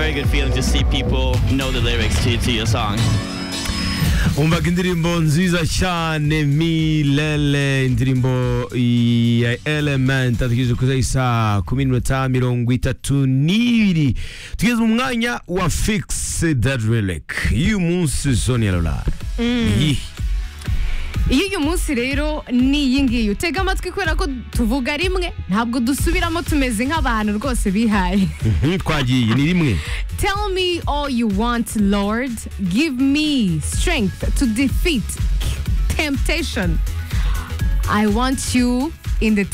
very good feeling to see people know the lyrics to your song. umvaga indirimbo nziza cyane Milele, indirimbo ya Element, ategereje kuza isaa 10:32 tugeze mu mwanya wa Fix That Relic uyu munsi. Sonia Lola, iyo uyu munsi rero ni iyi ngiyi utega amatwi kubera ko tuvuga rimwe ntabwo dusubiramo, tumeze nk'abantu rwose bihaye. twagiye ni rimwe. Tell me all you want, Lord. Give me strength to defeat temptation. I want you in the